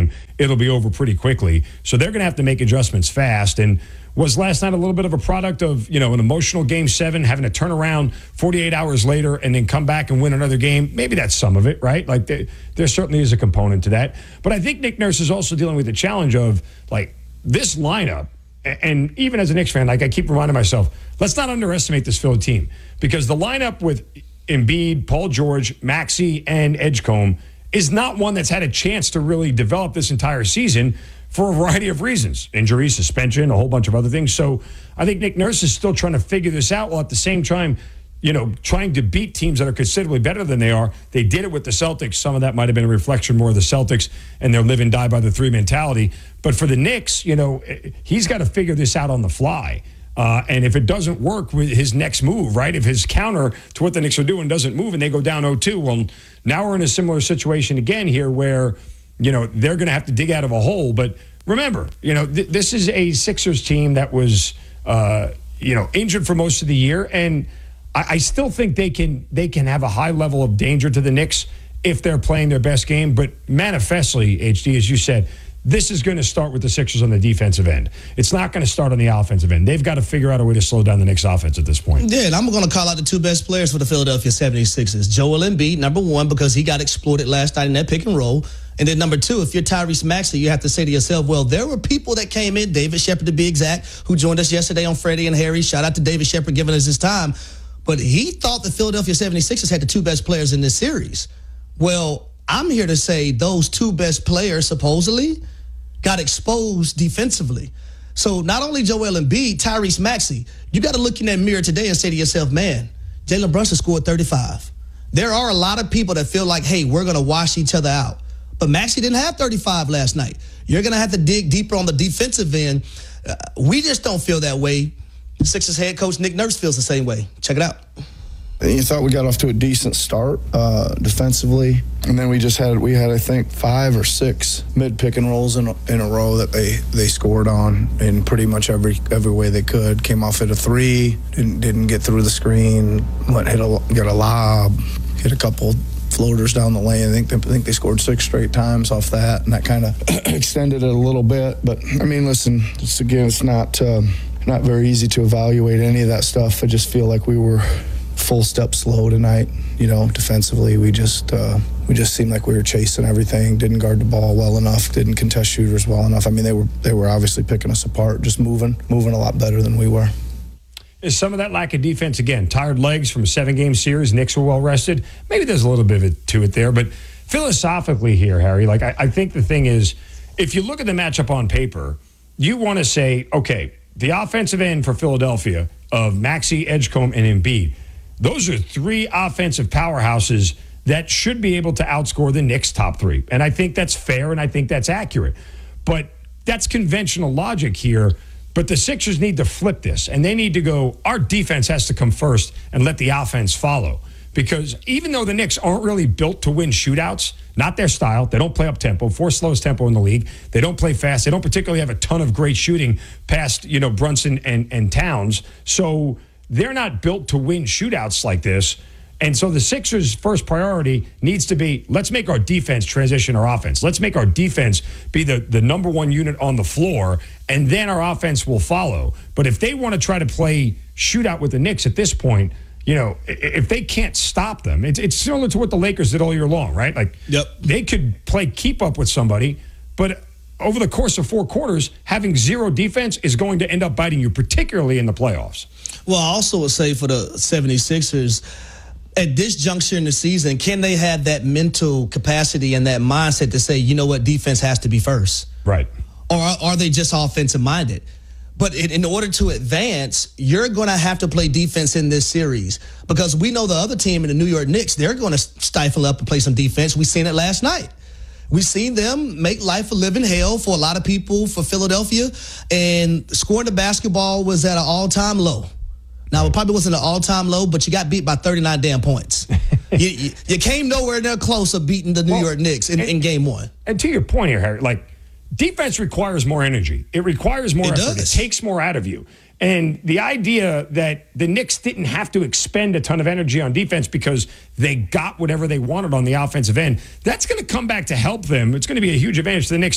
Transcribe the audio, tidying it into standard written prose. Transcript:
game, it'll be over pretty quickly. So they're going to have to make adjustments fast. And was last night a little bit of a product of, an emotional Game 7, having to turn around 48 hours later and then come back and win another game? Maybe that's some of it, right? Like, there certainly is a component to that. But I think Nick Nurse is also dealing with the challenge of, like, this lineup. And even as a Knicks fan, like, I keep reminding myself, let's not underestimate this Philly team, because the lineup with Embiid, Paul George, Maxey, and Edgecombe is not one that's had a chance to really develop this entire season for a variety of reasons. Injury, suspension, a whole bunch of other things. So I think Nick Nurse is still trying to figure this out, while at the same time, trying to beat teams that are considerably better than they are. They did it with the Celtics. Some of that might have been a reflection more of the Celtics and their live and die by the three mentality. But for the Knicks, he's got to figure this out on the fly. And if it doesn't work with his next move, right, if his counter to what the Knicks are doing doesn't move and they go down 0-2, well, now we're in a similar situation again here where, they're going to have to dig out of a hole. But remember, this is a Sixers team that was, injured for most of the year. And I still think they can have a high level of danger to the Knicks if they're playing their best game. But manifestly, HD, as you said, this is going to start with the Sixers on the defensive end. It's not going to start on the offensive end. They've got to figure out a way to slow down the Knicks offense at this point. Yeah, and I'm going to call out the two best players for the Philadelphia 76ers. Joel Embiid, number one, because he got exploited last night in that pick and roll. And then number two, if you're Tyrese Maxey, you have to say to yourself, well, there were people that came in, David Shepard to be exact, who joined us yesterday on Freddie and Harry. Shout out to David Shepard giving us his time. But he thought the Philadelphia 76ers had the two best players in this series. Well, I'm here to say those two best players supposedly got exposed defensively. So not only Joel Embiid, Tyrese Maxey, you got to look in that mirror today and say to yourself, man, Jalen Brunson scored 35. There are a lot of people that feel like, hey, we're going to wash each other out. But Maxey didn't have 35 last night. You're going to have to dig deeper on the defensive end. We just don't feel that way. Sixers head coach Nick Nurse feels the same way. Check it out. You thought we got off to a decent start defensively, and then we had I think 5 or 6 mid pick and rolls in a row that they scored on in pretty much every way they could. Came off at a 3, didn't get through the screen, got a lob, hit a couple floaters down the lane. I think they scored 6 straight times off that, and that kind of extended it a little bit. But I mean, listen, it's not very easy to evaluate any of that stuff. I just feel like we were full step slow tonight. Defensively, we just seemed like we were chasing everything, didn't guard the ball well enough, didn't contest shooters well enough. I mean, they were obviously picking us apart, just moving a lot better than we were. Is some of that lack of defense, again, tired legs from a 7-game series, Knicks were well rested? Maybe there's a little bit of it to it there, but philosophically here, Harry, like I think the thing is, if you look at the matchup on paper, you want to say, okay, the offensive end for Philadelphia of Maxey, Edgecombe, and Embiid, those are 3 offensive powerhouses that should be able to outscore the Knicks' top 3. And I think that's fair, and I think that's accurate. But that's conventional logic here. But the Sixers need to flip this, and they need to go, our defense has to come first and let the offense follow. Because even though the Knicks aren't really built to win shootouts, not their style, they don't play up tempo, 4th slowest tempo in the league. They don't play fast. They don't particularly have a ton of great shooting past, Brunson and Towns. So they're not built to win shootouts like this. And so the Sixers' first priority needs to be, let's make our defense transition our offense. Let's make our defense be the number one unit on the floor, and then our offense will follow. But if they want to try to play shootout with the Knicks at this point, if they can't stop them, it's similar to what the Lakers did all year long, right? Like, yep. They could play keep up with somebody, but over the course of 4 quarters, having 0 defense is going to end up biting you, particularly in the playoffs. Well, I also would say for the 76ers, at this juncture in the season, can they have that mental capacity and that mindset to say, you know what, defense has to be first? Right. Or are they just offensive minded? But in order to advance, you're going to have to play defense in this series, because we know the other team in the New York Knicks, they're going to stifle up and play some defense. We seen it last night. We've seen them make life a living hell for a lot of people for Philadelphia, and scoring the basketball was at an all-time low. Now, it probably wasn't an all-time low, but you got beat by 39 damn points. you came nowhere near close of beating the New York Knicks in Game 1. And to your point here, Harry, like, defense requires more energy. It requires more effort. It takes more out of you. And the idea that the Knicks didn't have to expend a ton of energy on defense because they got whatever they wanted on the offensive end, that's going to come back to help them. It's going to be a huge advantage to the Knicks